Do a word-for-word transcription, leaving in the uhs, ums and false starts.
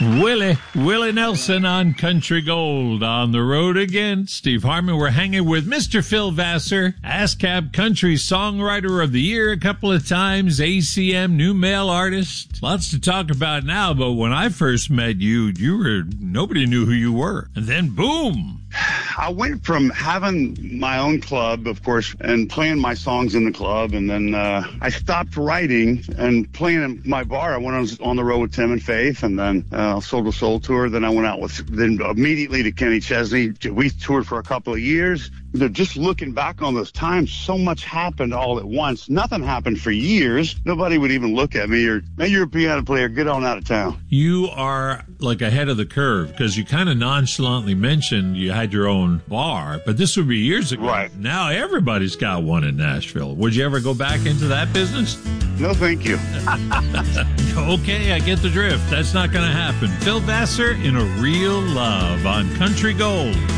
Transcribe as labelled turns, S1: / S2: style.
S1: Willie, Willie Nelson on Country Gold. On the road again, Steve Harmon. We're hanging with Mister Phil Vassar, ASCAP Country Songwriter of the Year a couple of times, A C M New Male Artist. Lots to talk about now, but when I first met you, you were, nobody knew who you were. And then boom.
S2: I went from having my own club, of course, and playing my songs in the club, and then uh, I stopped writing and playing in my bar. I went on, on the road with Tim and Faith, and then uh, Soul to Soul tour. Then I went out with, then immediately to Kenny Chesney. We toured for a couple of years. They're just looking back on those times, so much happened all at once. Nothing happened for years. Nobody would even look at me or, hey, you're a piano player, get on out of town.
S1: You are like ahead of the curve because you kind of nonchalantly mentioned you had your own bar, but this would be years ago.
S2: Right.
S1: Now everybody's got one in Nashville. Would you ever go back into that business?
S2: No, thank you.
S1: Okay, I get the drift. That's not going to happen. Phil Vassar in A Real Love on Country Gold.